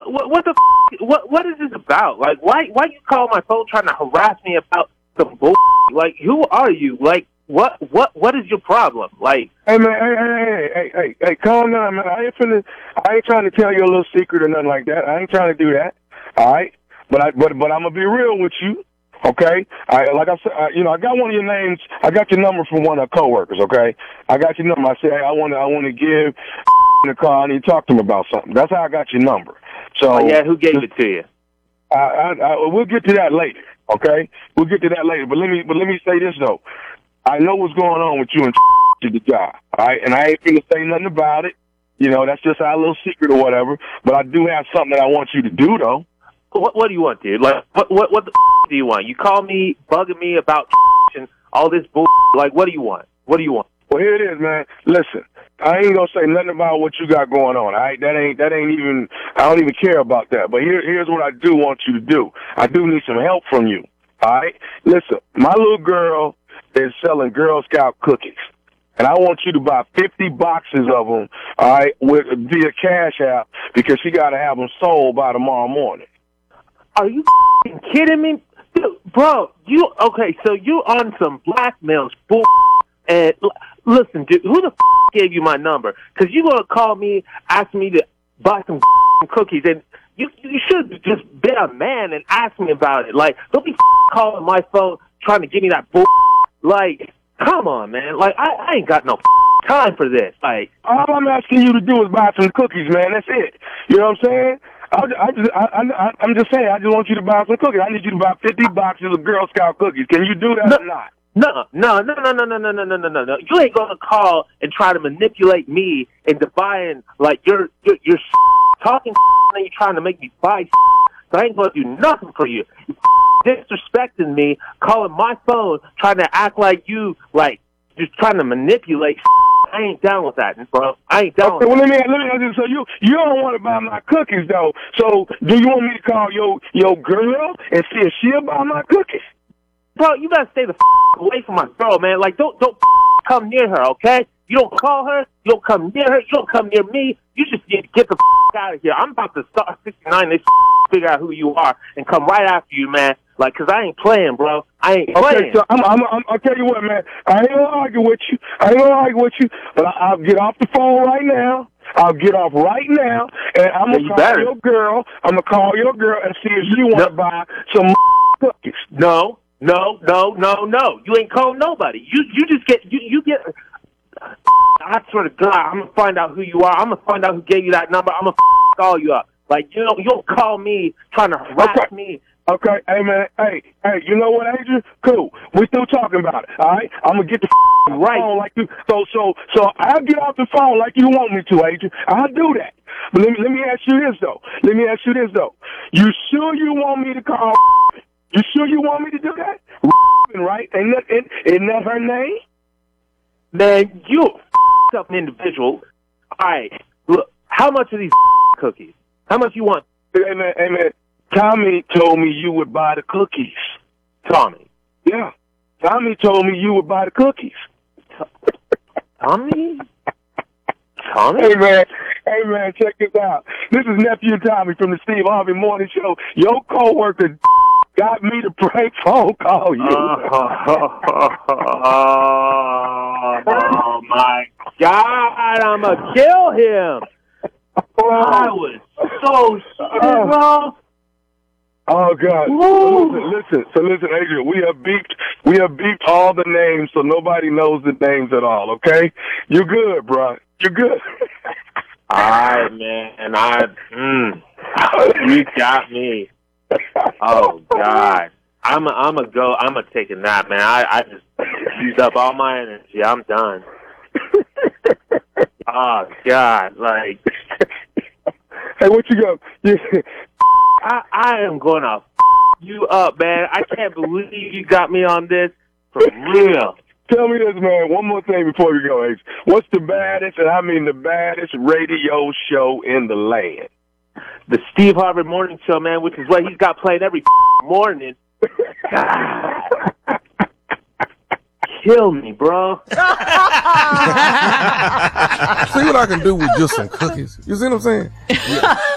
what the what is this about? Like, why you call my phone trying to harass me about some bull? Like, who are you? Like, what is your problem? Like, hey man, hey, calm down, man. I ain't trying to tell you a little secret or nothing like that. I ain't trying to do that. All right, but I'm gonna be real with you. Okay, like I said, I got one of your names. I got your number from one of our coworkers. Okay, I got your number. I said, hey, I want to give the call. I need to talk to him about something. That's how I got your number. So yeah, who gave it to you? We'll get to that later. Okay, we'll get to that later. But let me say this though. I know what's going on with you and to the job. All right, and I ain't finna say nothing about it. That's just our little secret or whatever. But I do have something that I want you to do though. What do you want, dude? Like, what the do you want? You call me, bugging me about and all this bull. Like, what do you want? What do you want? Well, here it is, man. Listen, I ain't gonna say nothing about what you got going on. All right, that ain't even. I don't even care about that. But here's what I do want you to do. I do need some help from you. All right, listen, my little girl is selling Girl Scout cookies. And I want you to buy 50 boxes of them, all right, via Cash App, because she got to have them sold by tomorrow morning. Are you kidding me? Dude, bro, so you on some blackmail bull. And listen, dude, who the gave you my number? Because you going to call me, ask me to buy some cookies, and you should have just been a man and ask me about it. Like, don't be calling my phone trying to give me that bull. Like, come on, man. Like, I ain't got no time for this. Like, all I'm asking you to do is buy some cookies, man. That's it. You know what I'm saying? I'm just saying, I just want you to buy some cookies. I need you to buy 50 boxes of Girl Scout cookies. Can you do that or not? No. You ain't gonna call and try to manipulate me into buying, like, you're talking and you're trying to make me buy. So I ain't gonna do nothing for you. Disrespecting me, calling my phone, trying to act like you, like, just trying to manipulate. I ain't down with that, bro. I ain't down with that. Well, let me ask you, so you don't want to buy my cookies, though. So do you want me to call your girl and see if she'll buy my cookies? Bro, you better stay the away from my girl, man. Like, don't come near her, okay? You don't call her. You don't come near her. You don't come near me. You just need to get the out of here. I'm about to start 69. They figure out who you are and come right after you, man. Like, 'cause I ain't playing, bro. I ain't playing. Okay, so I'll tell you what, man. I ain't gonna argue with you. But I'll get off the phone right now. I'll get off right now, and I'm gonna call your girl. I'm gonna call your girl and see if she want to buy some cookies. No. You ain't calling nobody. You just get you get. I swear to God, I'm gonna find out who you are. I'm gonna find out who gave you that number. I'm gonna call you up. Like, you don't call me trying to harass me. Okay, hey man, hey, you know what, Adrian? Cool. We still talking about it, all right? I'm gonna get the phone like you. So I'll get off the phone like you want me to, Adrian. I'll do that. But let me ask you this though. You sure you want me to call? You sure you want me to do that? Right? Isn't that her name? Man, you up an individual. All right, look, how much are these cookies? How much you want? Hey man. Tommy told me you would buy the cookies. Tommy? Yeah. Tommy told me you would buy the cookies. Tommy? Hey man, check this out. This is Nephew Tommy from the Steve Harvey Morning Show. Your coworker got me to prank phone call you. Oh my God, I'm gonna kill him. I was so shit, bro. Oh God! So listen, Adrian. We have beeped all the names, so nobody knows the names at all. Okay, you're good, bro. You're good. All right, man. You got me. Oh God, I'm gonna take a nap, man. I just used up all my energy. I'm done. Oh God, like. Hey, what you got? I am going to you up, man. I can't believe you got me on this for real. Tell me this, man. One more thing before we go, Ace. What's the baddest, and I mean the baddest radio show in the land? The Steve Harvey Morning Show, man, which is what he's got playing every morning. God. Kill me, bro. See what I can do with just some cookies. You see what I'm saying? Yeah.